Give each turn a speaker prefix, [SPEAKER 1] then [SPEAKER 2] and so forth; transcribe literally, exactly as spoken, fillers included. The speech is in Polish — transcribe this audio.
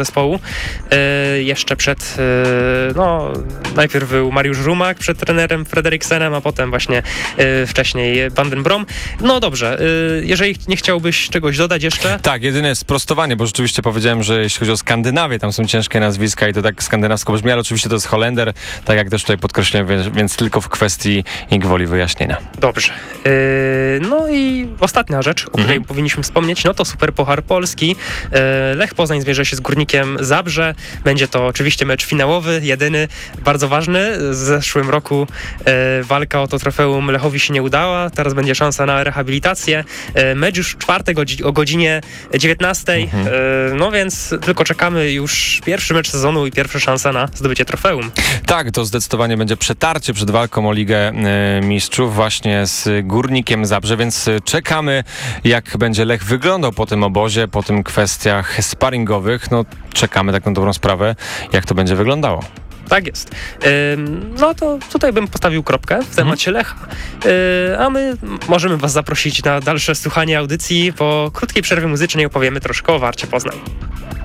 [SPEAKER 1] zespołu. E, jeszcze przed, e, no najpierw był Mariusz Rumak przed trenerem Frederiksenem, a potem właśnie e, wcześniej Van den Brom. No dobrze, e, jeżeli nie chciałbyś czegoś dodać jeszcze?
[SPEAKER 2] Tak, jedyne sprostowanie, bo rzeczywiście powiedziałem, że jeśli chodzi o Skandynawię, tam są ciężkie nazwiska i to tak skandynawsko brzmi, ale oczywiście to jest Holender, tak jak też tutaj podkreśliłem, więc, więc tylko w kwestii i gwoli wyjaśnienia.
[SPEAKER 1] Dobrze. E, no i ostatnia rzecz, o której mhm. powinniśmy wspomnieć, no to Super Puchar Polski. E, Lech Poznań zmierzy się z Górnikiem Zabrze. Będzie to oczywiście mecz finałowy, jedyny, bardzo ważny. W zeszłym roku e, walka o to trofeum Lechowi się nie udała. Teraz będzie szansa na rehabilitację. E, mecz już w czwartek o, o godzinie dziewiętnastej. Mhm. E, no więc tylko czekamy już pierwszy mecz sezonu i pierwsza szansa na zdobycie trofeum.
[SPEAKER 2] Tak, to zdecydowanie będzie przetarcie przed walką o Ligę e, Mistrzów właśnie z Górnikiem Zabrze, więc czekamy, jak będzie Lech wyglądał po tym obozie, po tym kwestiach sparingowych. No czekamy tak na dobrą sprawę, jak to będzie wyglądało.
[SPEAKER 1] Tak jest. Ym, no to tutaj bym postawił kropkę w temacie Lecha, yy, a my możemy was zaprosić na dalsze słuchanie audycji. Po krótkiej przerwie muzycznej opowiemy troszkę o Warcie Poznań.